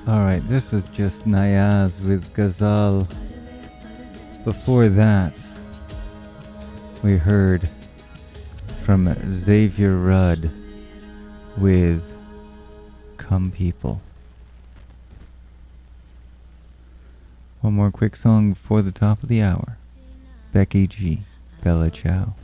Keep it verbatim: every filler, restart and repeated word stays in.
Alright, this was just Nayaz with Ghazal. Before that, we heard from Xavier Rudd with Come People. One more quick song before the top of the hour. Becky G. Bella Ciao.